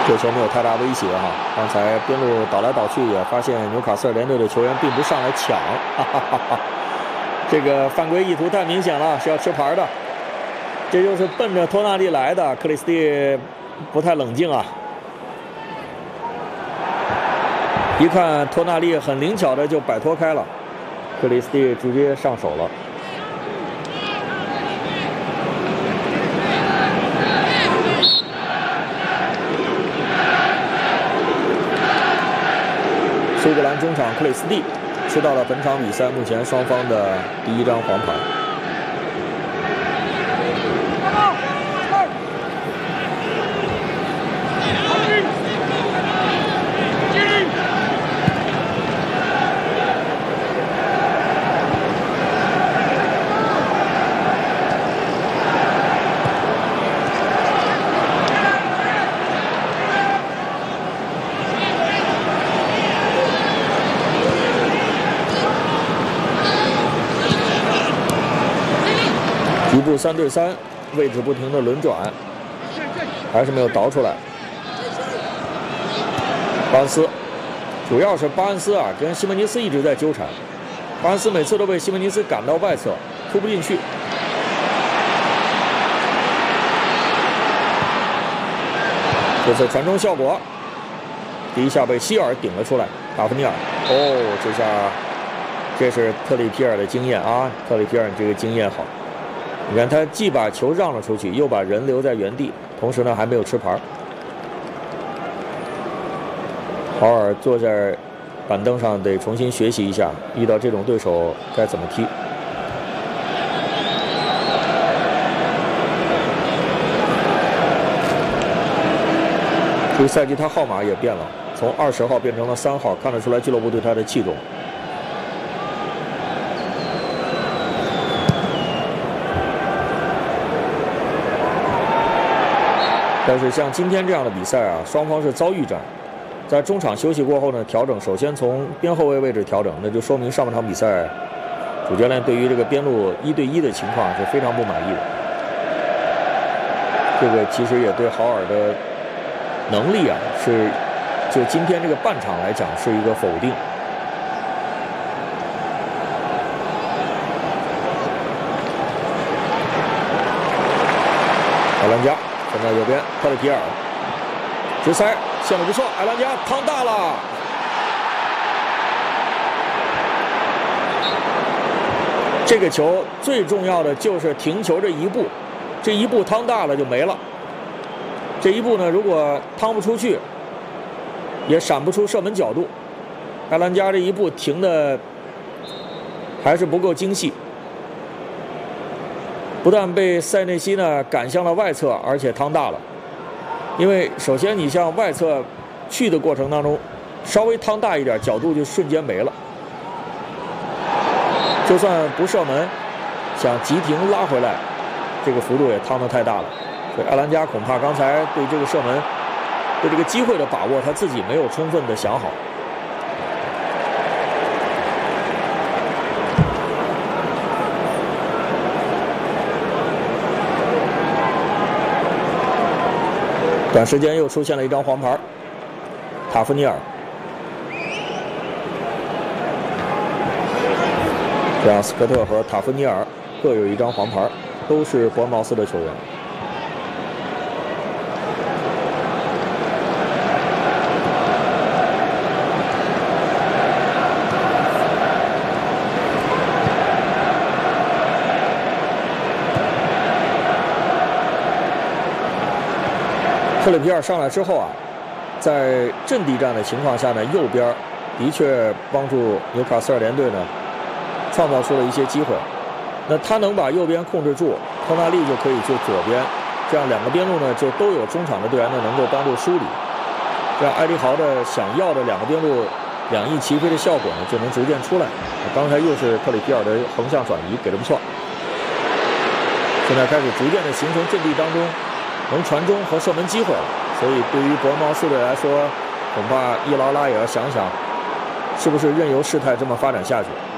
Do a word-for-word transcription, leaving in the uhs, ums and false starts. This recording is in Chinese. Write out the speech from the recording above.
这球没有太大威胁哈。刚才边路倒来倒去，也发现纽卡斯尔联队的球员并不上来抢，哈哈哈哈。这个犯规意图太明显了，是要吃牌的。这就是奔着托纳利来的，克里斯蒂不太冷静啊。一看托纳利很灵巧的就摆脱开了，克里斯蒂直接上手了。苏格兰中场克里斯蒂吃到了本场比赛目前双方的第一张黄牌。局部三对三，位置不停的轮转，还是没有倒出来。巴恩斯，主要是巴恩斯啊，跟西门尼斯一直在纠缠。巴恩斯每次都被西门尼斯赶到外侧，突不进去。这次传中效果，第一下被希尔顶了出来，塔夫尼尔。哦，这下这是特里皮尔的经验啊，特里皮尔这个经验好。你看他既把球让了出去，又把人留在原地，同时呢还没有吃牌。豪尔坐在板凳上得重新学习一下，遇到这种对手该怎么踢。这个赛季他号码也变了，从二十号变成了三号，看得出来俱乐部对他的器重。但是像今天这样的比赛啊，双方是遭遇战，在中场休息过后呢，调整首先从边后卫位置调整，那就说明上半场比赛主教练对于这个边路一对一的情况是非常不满意的。这个其实也对豪尔的能力啊，是就今天这个半场来讲是一个否定。埃兰加。站在右边，特里皮尔直塞，线路不错，埃兰加趟大了。这个球最重要的就是停球这一步，这一步趟大了就没了。这一步呢，如果趟不出去，也闪不出射门角度。埃兰加这一步停的还是不够精细。不但被塞内西呢赶向了外侧，而且趟大了。因为首先你向外侧去的过程当中，稍微趟大一点，角度就瞬间没了。就算不射门，想急停拉回来，这个幅度也趟得太大了。所以埃兰加恐怕刚才对这个射门、对这个机会的把握，他自己没有充分的想好。短时间又出现了一张黄牌，塔夫尼尔。这样，斯科特和塔夫尼尔各有一张黄牌，都是伯恩茅斯的球员。特里皮尔上来之后啊，在阵地战的情况下呢，右边的确帮助纽卡斯尔联队呢创造出了一些机会。那他能把右边控制住，托纳利就可以去左边，这样两个边路呢就都有中场的队员呢能够帮助梳理，这样埃迪豪的想要的两个边路两翼齐飞的效果呢就能逐渐出来。刚才又是特里皮尔的横向转移给的不错，现在开始逐渐的形成阵地当中能传中和射门机会了，所以对于伯恩茅斯队来说，恐怕伊劳拉也要想想，是不是任由事态这么发展下去。